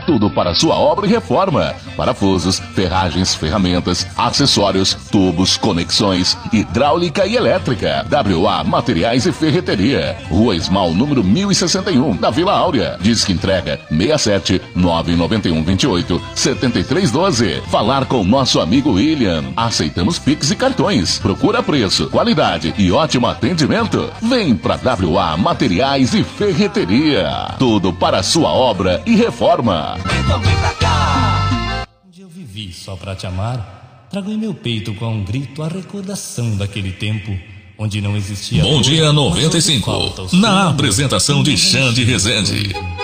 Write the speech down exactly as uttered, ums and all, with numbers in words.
Tudo para sua obra e reforma. Parafusos, ferragens, ferramentas, acessórios, tubos, conexões, hidráulica e elétrica. W A Materiais e Ferreteria. Rua Esmal, número mil e sessenta e um, na Vila Áurea. Disque entrega seis sete nove nove um dois oito sete três um dois. Falar com nosso amigo William. Aceitamos Pix e cartões. Procura preço, qualidade e ótimo atendimento. Vem pra W A Materiais e Ferreteria. Tudo para sua obra e reforma. Então vem pra cá. Onde eu vivi só pra te amar, trago em meu peito com um grito a recordação daquele tempo onde não existia. Bom dia noventa e cinco. Na apresentação de Xande Rezende.